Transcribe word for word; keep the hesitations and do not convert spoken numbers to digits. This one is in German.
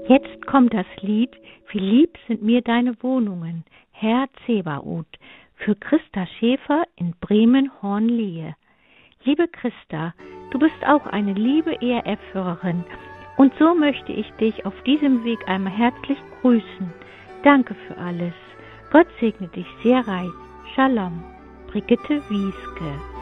Jetzt kommt das Lied »Wie lieb sind mir deine Wohnungen«, Herr Zebaoth, für Christa Schäfer in Bremen-Hornlehe. Liebe Christa, du bist auch eine liebe E R F-Hörerin und so möchte ich dich auf diesem Weg einmal herzlich grüßen. Danke für alles. Gott segne dich sehr reich. Shalom. Brigitte Wieske.